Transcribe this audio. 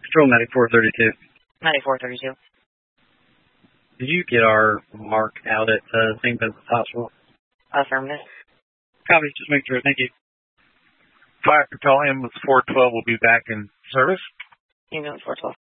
Control 9432. 9432. Did you get our mark out at St. Vincent's Hospital? Affirmative. Copy. Just make sure. Thank you. Fire Patrol Ambulance 412 will be back in service. Ambulance 412.